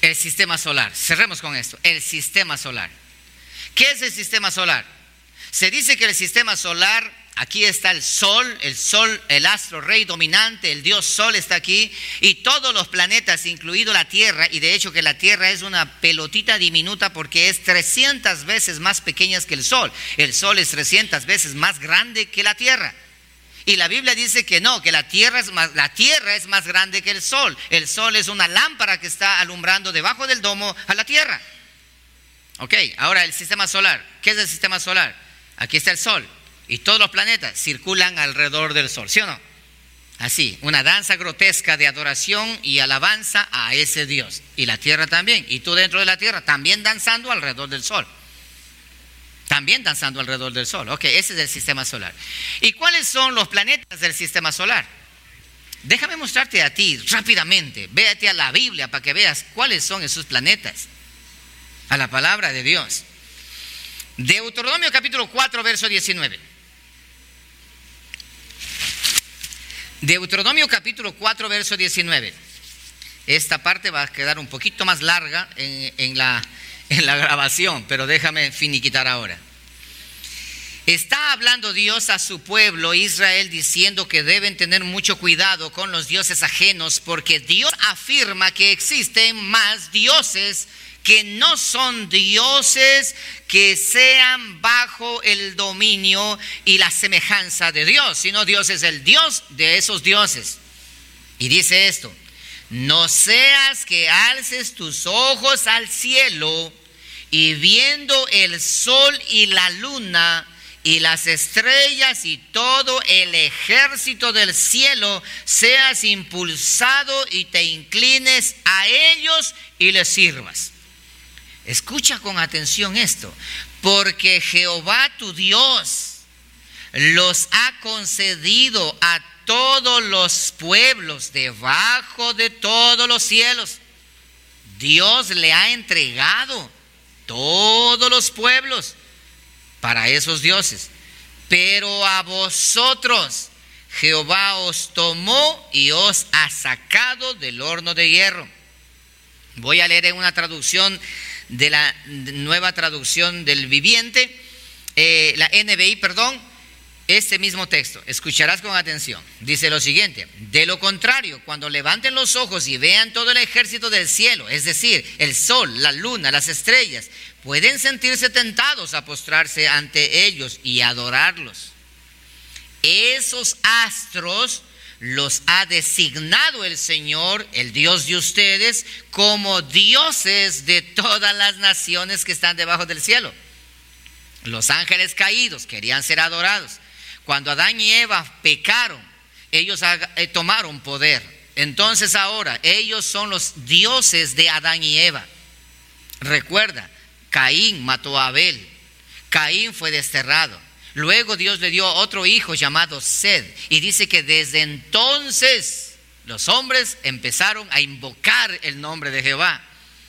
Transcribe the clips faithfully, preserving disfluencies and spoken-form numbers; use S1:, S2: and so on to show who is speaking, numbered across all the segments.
S1: El sistema solar. Cerremos con esto. El sistema solar. ¿Qué es el sistema solar? Se dice que el sistema solar, aquí está el Sol, el Sol, el astro rey dominante, el Dios Sol está aquí, y todos los planetas, incluido la Tierra, y de hecho que la Tierra es una pelotita diminuta porque es trescientas veces más pequeña que el Sol. El Sol es trescientas veces más grande que la Tierra. Y la Biblia dice que no, que la tierra, es más, la tierra es más grande que el Sol. El Sol es una lámpara que está alumbrando debajo del domo a la Tierra. Ok, ahora el sistema solar. ¿Qué es el sistema solar? Aquí está el Sol y todos los planetas circulan alrededor del Sol, ¿sí o no? Así, una danza grotesca de adoración y alabanza a ese Dios. Y la Tierra también, y tú dentro de la Tierra también danzando alrededor del Sol. También danzando alrededor del Sol. Ok, ese es el sistema solar. ¿Y cuáles son los planetas del sistema solar? Déjame mostrarte a ti rápidamente. Véate a la Biblia para que veas cuáles son esos planetas. A la palabra de Dios. Deuteronomio capítulo cuatro, verso diecinueve. Deuteronomio capítulo cuatro, verso diecinueve. Esta parte va a quedar un poquito más larga en, en la... en la grabación, pero déjame finiquitar ahora. Está hablando Dios a su pueblo Israel diciendo que deben tener mucho cuidado con los dioses ajenos, porque Dios afirma que existen más dioses que no son dioses que sean bajo el dominio y la semejanza de Dios, sino Dios es el Dios de esos dioses. Y dice esto: no seas que alces tus ojos al cielo y viendo el sol y la luna y las estrellas y todo el ejército del cielo, seas impulsado y te inclines a ellos y les sirvas. Escucha con atención esto: porque Jehová tu Dios los ha concedido a todos los pueblos debajo de todos los cielos. Dios le ha entregado todos los pueblos para esos dioses, pero a vosotros Jehová os tomó y os ha sacado del horno de hierro. Voy a leer en una traducción de la nueva traducción del viviente, eh, la N B I, perdón, este mismo texto. Escucharás con atención. Dice lo siguiente: de lo contrario, cuando levanten los ojos y vean todo el ejército del cielo, es decir, el sol, la luna, las estrellas, pueden sentirse tentados a postrarse ante ellos y adorarlos. Esos astros los ha designado el Señor, el Dios de ustedes, como dioses de todas las naciones que están debajo del cielo. Los ángeles caídos querían ser adorados. Cuando Adán y Eva pecaron, ellos tomaron poder. Entonces ahora ellos son los dioses de Adán y Eva. Recuerda, Caín mató a Abel. Caín fue desterrado. Luego Dios le dio otro hijo llamado Sed. Y dice que desde entonces los hombres empezaron a invocar el nombre de Jehová.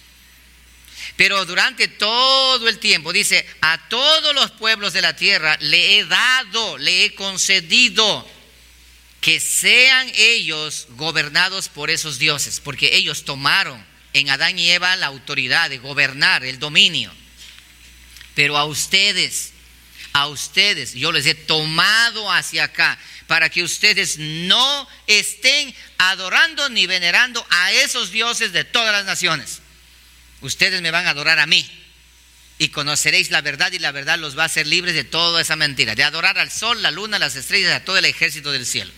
S1: Pero durante todo el tiempo, dice, a todos los pueblos de la tierra le he dado, le he concedido que sean ellos gobernados por esos dioses, porque ellos tomaron en Adán y Eva la autoridad de gobernar, el dominio. Pero a ustedes, a ustedes, yo les he tomado hacia acá para que ustedes no estén adorando ni venerando a esos dioses de todas las naciones. Ustedes me van a adorar a mí y conoceréis la verdad, y la verdad los va a hacer libres de toda esa mentira, de adorar al sol, la luna, las estrellas, a todo el ejército del cielo.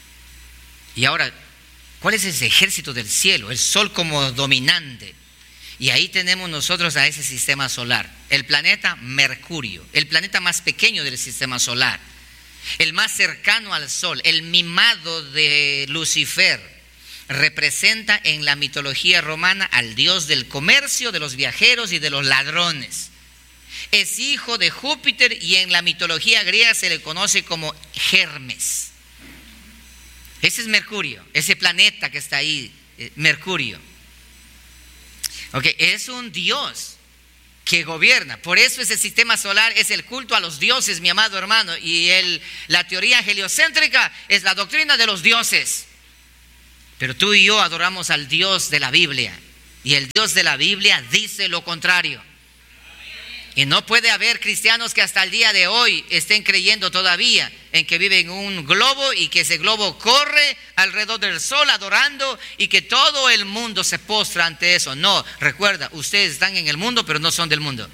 S1: Y ahora, ¿cuál es ese ejército del cielo? El sol como dominante. Y ahí tenemos nosotros a ese sistema solar, el planeta Mercurio, el planeta más pequeño del sistema solar, el más cercano al sol, el mimado de Lucifer. Representa en la mitología romana al dios del comercio, de los viajeros y de los ladrones. Es hijo de Júpiter y en la mitología griega se le conoce como Hermes. Ese es Mercurio, ese planeta que está ahí, Mercurio. Okay, es un dios que gobierna. Por eso ese sistema solar es el culto a los dioses, mi amado hermano. Y el, la teoría heliocéntrica es la doctrina de los dioses. Pero tú y yo adoramos al Dios de la Biblia, Y el Dios de la Biblia dice lo contrario. Y no puede haber cristianos que hasta el día de hoy estén creyendo todavía en que viven en un globo y que ese globo corre alrededor del sol adorando y que todo el mundo se postra ante eso. No, recuerda, ustedes están en el mundo pero no son del mundo.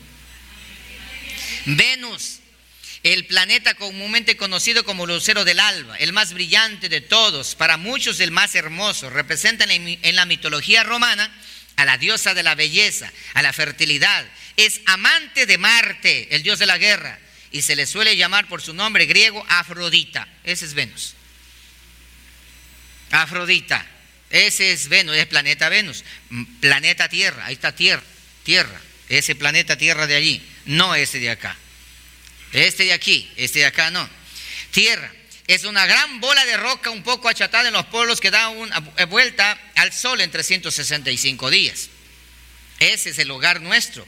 S1: Venus, el planeta comúnmente conocido como lucero del alba, el más brillante de todos, para muchos el más hermoso, representa en la mitología romana a la diosa de la belleza, a la fertilidad. Es amante de Marte, el dios de la guerra, y se le suele llamar por su nombre griego Afrodita. Ese es Venus. Afrodita, ese es Venus, es planeta Venus. Planeta Tierra, ahí está Tierra, Tierra, ese planeta Tierra de allí, no ese de acá. Este de aquí, este de acá no. Tierra es una gran bola de roca un poco achatada en los polos que da una vuelta al Sol en trescientos sesenta y cinco días. Ese es el hogar nuestro.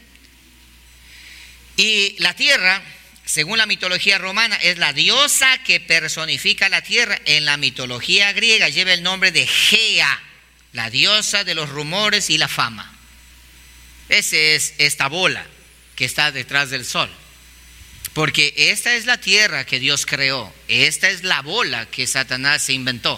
S1: Y la tierra, según la mitología romana, es la diosa que personifica la tierra. En la mitología griega lleva el nombre de Gea, la diosa de los rumores y la fama. Esa es esta bola que está detrás del sol. Porque esta es la tierra que Dios creó. Esta es la bola que Satanás se inventó.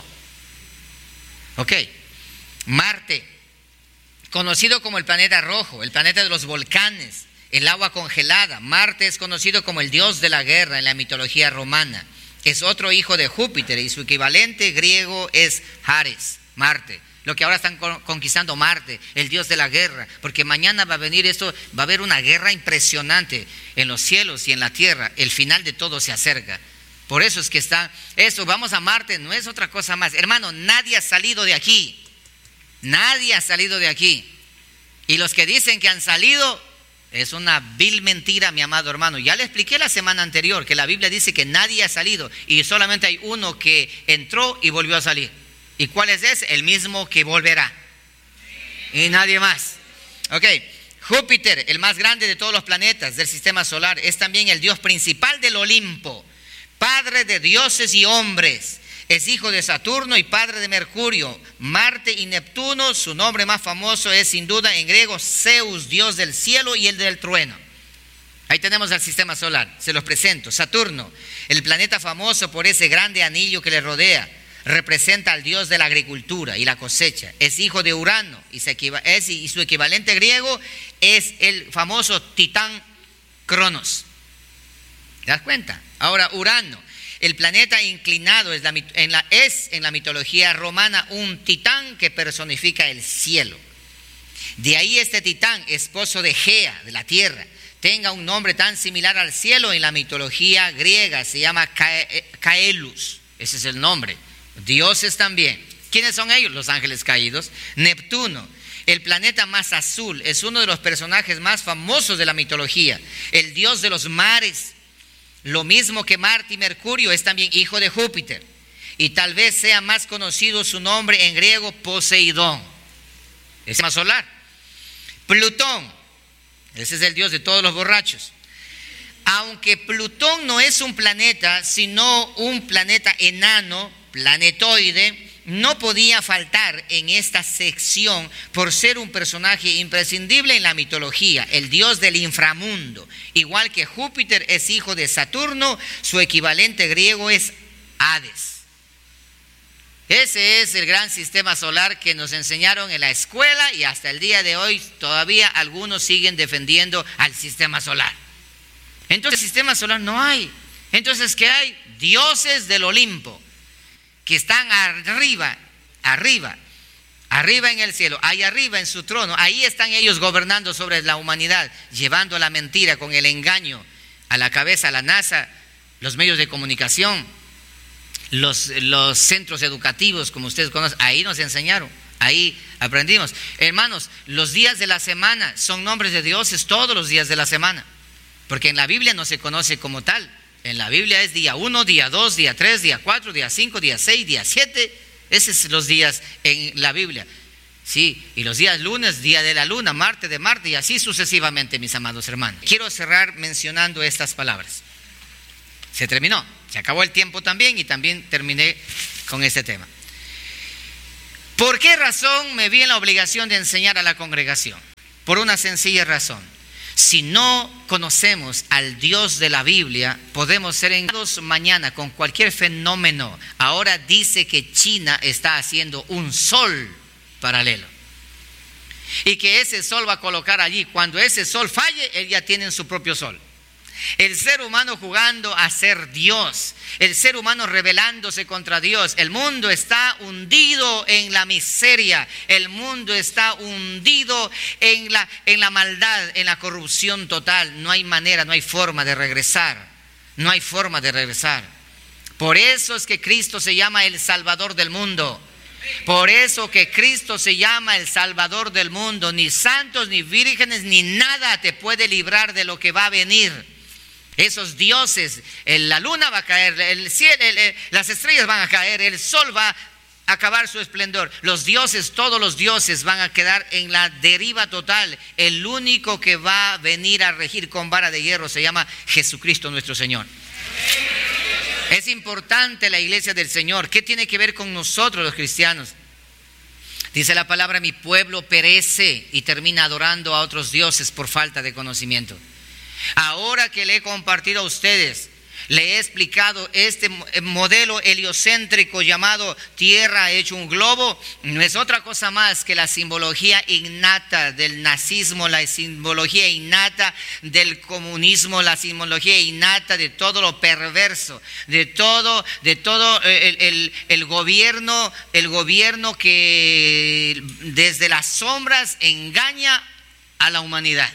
S1: Ok. Marte, conocido como el planeta rojo, el planeta de los volcanes, el agua congelada. Marte es conocido como el dios de la guerra en la mitología romana. Es otro hijo de Júpiter y su equivalente griego es Ares, Marte. Lo que ahora están conquistando Marte, el dios de la guerra, porque mañana va a venir esto, va a haber una guerra impresionante en los cielos y en la tierra. El final de todo se acerca. Por eso es que está eso, vamos a Marte, no es otra cosa más. Hermano, nadie ha salido de aquí. Nadie ha salido de aquí. Y los que dicen que han salido, es una vil mentira, mi amado hermano. Ya le expliqué la semana anterior que la Biblia dice que nadie ha salido y solamente hay uno que entró y volvió a salir. ¿Y cuál es ese? El mismo que volverá. Y nadie más. Ok. Júpiter, el más grande de todos los planetas del sistema solar, es también el dios principal del Olimpo, padre de dioses y hombres. Es hijo de Saturno y padre de Mercurio, Marte y Neptuno. Su nombre más famoso es sin duda en griego Zeus, dios del cielo y el del trueno. Ahí tenemos el sistema solar, se los presento. Saturno, el planeta famoso por ese grande anillo que le rodea, representa al dios de la agricultura y la cosecha. Es hijo de Urano y, se equiva- es, y su equivalente griego es el famoso Titán Cronos. ¿Te das cuenta? Ahora, Urano, el planeta inclinado, es, la, en la, es en la mitología romana un titán que personifica el cielo. De ahí este titán, esposo de Gea, de la tierra, tenga un nombre tan similar al cielo en la mitología griega, se llama Caelus. Ese es el nombre. Dioses también. ¿Quiénes son ellos? Los ángeles caídos. Neptuno, el planeta más azul, es uno de los personajes más famosos de la mitología, el dios de los mares. Lo mismo que Marte y Mercurio, es también hijo de Júpiter. Y tal vez sea más conocido su nombre en griego, Poseidón. Es más solar. Plutón, ese es el dios de todos los borrachos. Aunque Plutón no es un planeta, sino un planeta enano, planetoide, no podía faltar en esta sección por ser un personaje imprescindible en la mitología, el dios del inframundo. Igual que Júpiter es hijo de Saturno, su equivalente griego es Hades. Ese es el gran sistema solar que nos enseñaron en la escuela y hasta el día de hoy todavía algunos siguen defendiendo al sistema solar. Entonces, sistema solar no hay. Entonces, ¿qué hay? Dioses del Olimpo, que están arriba, arriba, arriba en el cielo, ahí arriba en su trono. Ahí están ellos gobernando sobre la humanidad, llevando la mentira con el engaño a la cabeza, a la NASA, los medios de comunicación, los, los centros educativos, como ustedes conocen. Ahí nos enseñaron, ahí aprendimos. Hermanos, los días de la semana son nombres de dioses, todos los días de la semana. Porque en la Biblia no se conoce como tal. En la Biblia es día uno, día dos, día tres, día cuatro, día cinco, día seis, día siete. Esos son los días en la Biblia. Sí, y los días lunes, día de la luna, martes de Marte y así sucesivamente, mis amados hermanos. Quiero cerrar mencionando estas palabras. Se terminó, se acabó el tiempo también y también terminé con este tema. ¿Por qué razón me vi en la obligación de enseñar a la congregación? Por una sencilla razón. Si no conocemos al Dios de la Biblia, podemos ser engañados mañana con cualquier fenómeno. Ahora dice que China está haciendo un sol paralelo y que ese sol va a colocar allí. Cuando ese sol falle, él ya tiene su propio sol. El ser humano jugando a ser Dios, el ser humano rebelándose contra Dios. El mundo está hundido en la miseria, el mundo está hundido en la, en la maldad, en la corrupción total. No hay manera, no hay forma de regresar, no hay forma de regresar. Por eso es que Cristo se llama el Salvador del mundo. Por eso que Cristo se llama el Salvador del mundo. Ni santos, ni vírgenes, ni nada te puede librar de lo que va a venir. Esos dioses, la luna va a caer, el cielo, el, el, las estrellas van a caer, el sol va a acabar su esplendor. Los dioses, todos los dioses van a quedar en la deriva total. El único que va a venir a regir con vara de hierro se llama Jesucristo nuestro Señor. Es importante la iglesia del Señor. ¿Qué tiene que ver con nosotros los cristianos? Dice la palabra, mi pueblo perece, y termina adorando a otros dioses por falta de conocimiento. Ahora que le he compartido a ustedes, le he explicado este modelo heliocéntrico llamado Tierra hecho un globo, no es otra cosa más que la simbología innata del nazismo, la simbología innata del comunismo, la simbología innata de todo lo perverso, de todo, de todo el, el, el gobierno, el gobierno que desde las sombras engaña a la humanidad.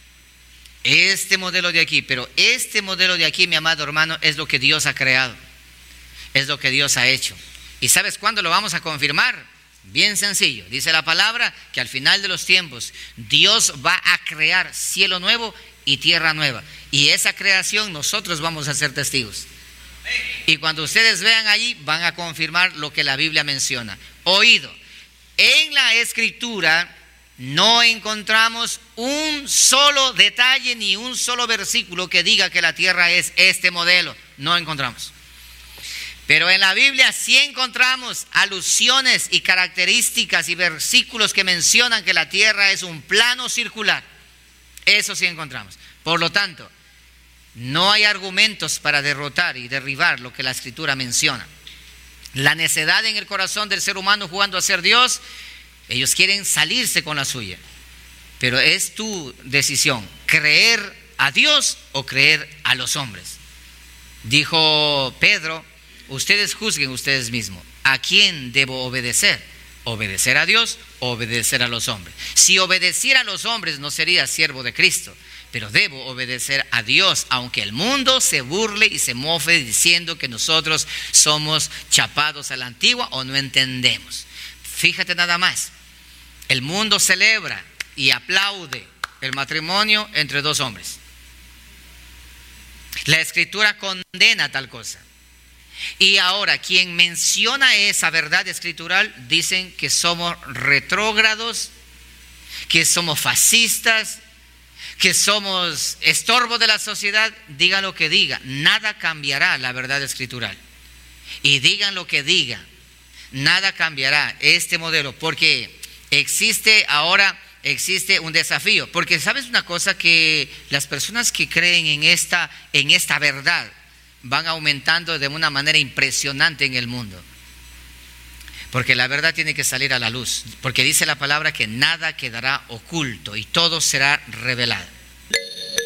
S1: Este modelo de aquí, pero este modelo de aquí, mi amado hermano, es lo que Dios ha creado, es lo que Dios ha hecho. ¿Y sabes cuándo lo vamos a confirmar? Bien sencillo, dice la palabra que al final de los tiempos Dios va a crear cielo nuevo y tierra nueva, y esa creación nosotros vamos a ser testigos. Y cuando ustedes vean allí, van a confirmar lo que la Biblia menciona. Oído, en la Escritura no encontramos un solo detalle ni un solo versículo que diga que la tierra es este modelo. No encontramos. Pero en la Biblia sí encontramos alusiones y características y versículos que mencionan que la tierra es un plano circular. Eso sí encontramos. Por lo tanto, no hay argumentos para derrotar y derribar lo que la Escritura menciona. La necedad en el corazón del ser humano jugando a ser Dios. Ellos quieren salirse con la suya, pero es tu decisión, creer a Dios o creer a los hombres. Dijo Pedro, ustedes juzguen ustedes mismos, ¿a quién debo obedecer? ¿Obedecer a Dios o obedecer a los hombres? Si obedeciera a los hombres no sería siervo de Cristo, pero debo obedecer a Dios, aunque el mundo se burle y se mofe diciendo que nosotros somos chapados a la antigua o no entendemos. Fíjate nada más. El mundo celebra y aplaude el matrimonio entre dos hombres. La Escritura condena tal cosa. Y ahora, quien menciona esa verdad escritural, dicen que somos retrógrados, que somos fascistas, que somos estorbo de la sociedad. Digan lo que diga, nada cambiará la verdad escritural. Y digan lo que diga, nada cambiará este modelo, porque existe ahora, existe un desafío. Porque sabes una cosa, que las personas que creen en esta, en esta verdad van aumentando de una manera impresionante en el mundo. Porque la verdad tiene que salir a la luz. Porque dice la palabra que nada quedará oculto y todo será revelado.